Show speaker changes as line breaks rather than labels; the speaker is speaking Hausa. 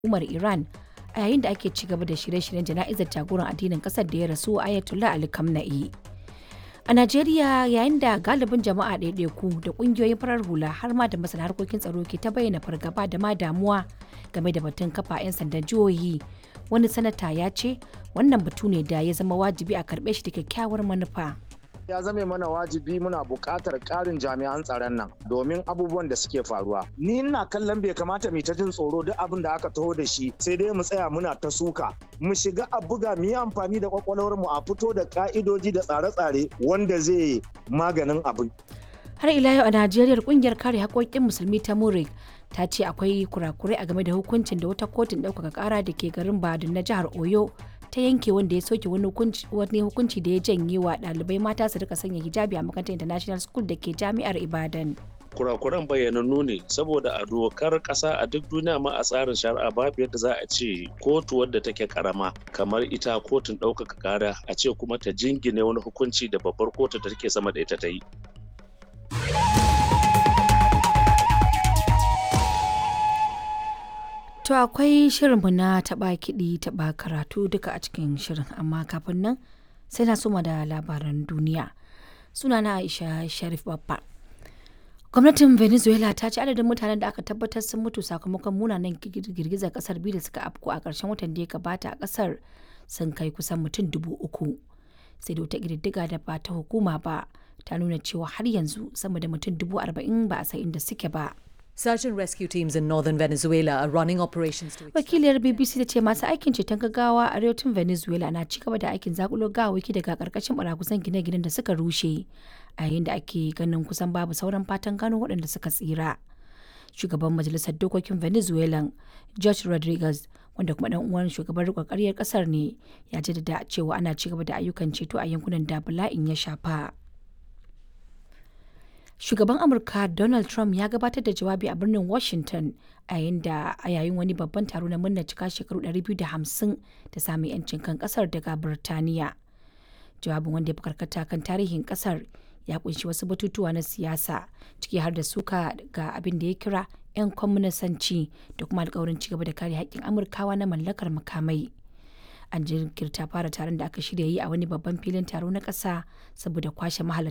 hukumar Iran a yayin da ake ci gaba da shirye-shiryen jana'izar jagoran addinin kasar da ya rasu Ayatollah Ali Khamenei. A Najeriya, yayin da galibin jama'a ɗaiɗaiku da ƙungiyoyin farar hula har ma da masana harkokin tsaro ke ta bayyana fargaba da ma damuwa game da batun kafa 'yan sandan jihohi, wani sanata ya ce wannan batu ne da ya zama wajibi a karɓe shi da kyakkyawar manufa.
Ya zame mana wajibi muna buƙatar ƙarin jami'an tsaron nan domin abubuwan da suke faruwa. Ni ina kallon bai kamata mu ta jin tsoro duk abin da aka taho da shi sai dai mu tsaya muna ta suka. Mu shiga a buga mu yi amfani da kwakwalwar mu a fito da ka'idoji da tsare-tsare wanda zai maganin abin.
Har ila yau a Najeriya kungiyar kare haƙoƙin musulmi ta Murik ta ce akwai kurakurai a game da hukuncin da wata kotun ɗaukaka ƙara da ke garin Badun na jihar Oyo ta yanke wanda ya soke wani hukunci da ya janye wa ɗalibai mata su rika sanya hijabi a makarantar International School da ke jami'ar Ibadan.
Kurakuran bayyanannu ne saboda a dokar ƙasa a duk duniya ma a tsarin shari'a babu yadda za a ce kotu wadda take karama kamar ita kotun ɗaukaka ƙara a ce kuma ta jingine wani hukunci da babbar kotu da take sama da ita ta yi.
To akwai shirinmu na taɓa kiɗi taɓa karatu duka a cikin shirin amma kafin nan sai na soma da labaran duniya. Sunana Aisha Sharif Babba. Gwamnatin Venezuela ta ce adadin mutanen da aka tabbatar sun mutu sakamakon munanan girgizar kasar biyu da suka afku a ƙarshen watan da ya gabata a ƙasar sun kai kusan mutum 3,000. Sai da wata ƙididdiga da ba ta hukuma ba ta nuna cewa har yanzu sama da mutum 40,000 ba a san inda suke ba.
Search and rescue teams in northern Venezuela are running operations to
Wakiliyar BBC ta ce masu aikin ceton gaggawa a arewacin Venezuela na ci gaba da aikin zakulo gawawaki daga karkashin barakusan gine-ginen da suka rushe a yayin da ake ganin kusan babu sauran fatan gano waɗanda suka tsira. Shugaban Majalisar Dokokin Venezuela, George Rodriguez, wanda kuma ɗan uwan shugaban riƙon ƙaryar ƙasar ne, ya jaddada cewa ana ci gaba da ayyukan ceto a yankunan da bala'in ya shafa. Shugaban Amurka Donald Trump ya gabatar da jawabi a birnin Washington a yayin wani babban taro na murnar cika shekaru 250 da samun 'yancin kan kasar daga Birtaniya. Jawabin wanda ya fi karkata kan tarihin kasar ya kunshi wasu batutuwa na siyasa ciki har da suka ga abin da ya kira 'yan kwaminisanci da kuma alkawarin cigaba da kare haƙƙin Amurkawa na mallakar makamai. An jinkirta fara taron da aka shirya yi a wani babban filin taro na ƙasa saboda kwashe mahalarta